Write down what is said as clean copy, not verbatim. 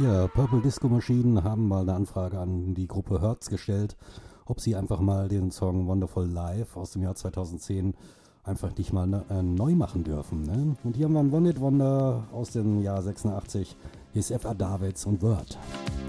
Ja, Purple Disco Machine haben mal eine Anfrage an die Gruppe Hertz gestellt, ob sie einfach mal den Song Wonderful Life aus dem Jahr 2010 einfach nicht mal neu machen dürfen. Ne? Und hier haben wir ein One Hit Wonder aus dem Jahr 86, hier ist F.A. Davids und Word.